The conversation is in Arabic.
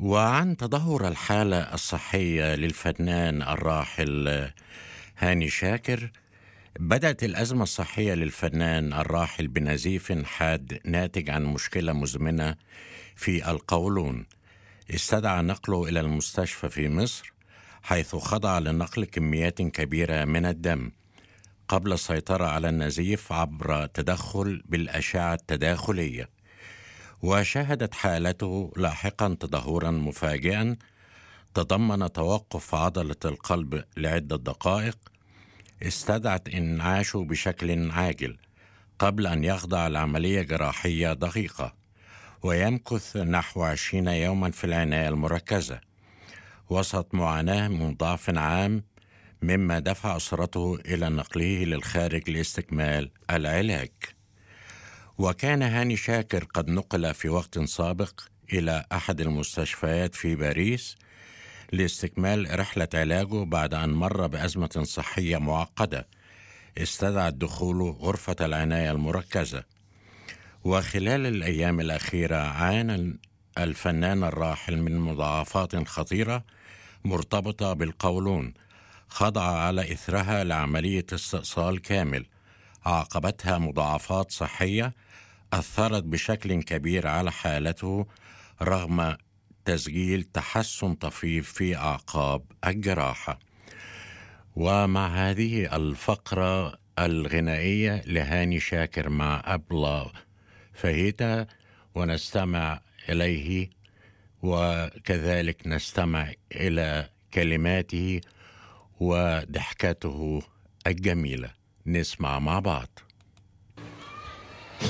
وعن تدهور الحالة الصحية للفنان الراحل هاني شاكر. بدأت الأزمة الصحية للفنان الراحل بنزيف حاد ناتج عن مشكلة مزمنة في القولون، استدعى نقله إلى المستشفى في مصر، حيث خضع لنقل كميات كبيرة من الدم قبل السيطرة على النزيف عبر تدخل بالأشعة التداخلية. وشهدت حالته لاحقا تدهورا مفاجئا تضمن توقف عضلة القلب لعدة دقائق، استدعت إنعاشه بشكل عاجل قبل أن يخضع لعملية جراحية دقيقة ويمكث نحو 20 يوما في العناية المركزة وسط معاناة من ضعف عام، مما دفع أسرته إلى نقله للخارج لاستكمال العلاج. وكان هاني شاكر قد نقل في وقت سابق إلى أحد المستشفيات في باريس لاستكمال رحلة علاجه بعد أن مر بأزمة صحية معقدة استدعت دخوله غرفة العناية المركزة. وخلال الأيام الأخيرة عانى الفنان الراحل من مضاعفات خطيرة مرتبطة بالقولون، خضع على إثرها لعملية استئصال كامل عاقبتها مضاعفات صحية أثرت بشكل كبير على حالته رغم تسجيل تحسن طفيف في أعقاب الجراحة. ومع هذه الفقرة الغنائية لهاني شاكر مع أبلة فهيتا ونستمع إليه، وكذلك نستمع إلى كلماته وضحكته الجميلة. نسمع مع بعض.